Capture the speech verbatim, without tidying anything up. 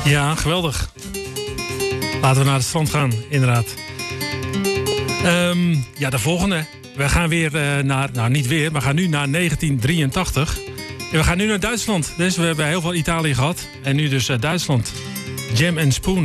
Ja, geweldig. Laten we naar het strand gaan, inderdaad. Um, ja, de volgende. We gaan weer uh, naar... Nou, niet weer. We gaan nu naar negentien drieëntachtig. En we gaan nu naar Duitsland. Dus we hebben heel veel Italië gehad. En nu dus uh, Duitsland. Jam and Spoon.